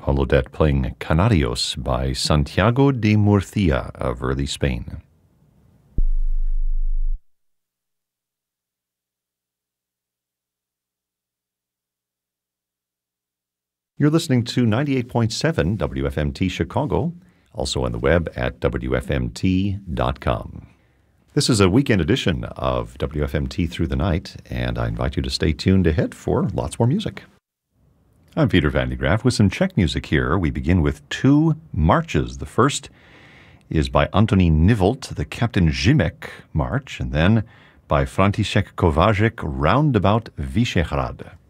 Holodet playing Canarios by Santiago de Murcia of early Spain. You're listening to 98.7 WFMT Chicago, also on the web at WFMT.com. This is a weekend edition of WFMT Through the Night, and I invite you to stay tuned ahead for lots more music. I'm Peter Van de Graaff with some Czech music here. We begin with two marches. The first is by Antoni Nivolt, the Captain Žimek March, and then by František Kováčik, Roundabout Vyšehrad.